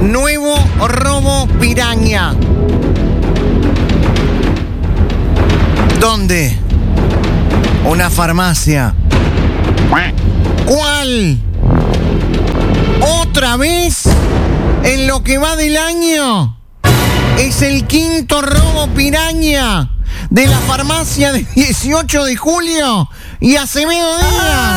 Nuevo robo piraña. ¿Dónde? Una farmacia. ¿Cuál? ¿Otra vez? ¿En lo que va del año? Es el quinto robo piraña de la farmacia de 18 de julio y Acevedo Díaz.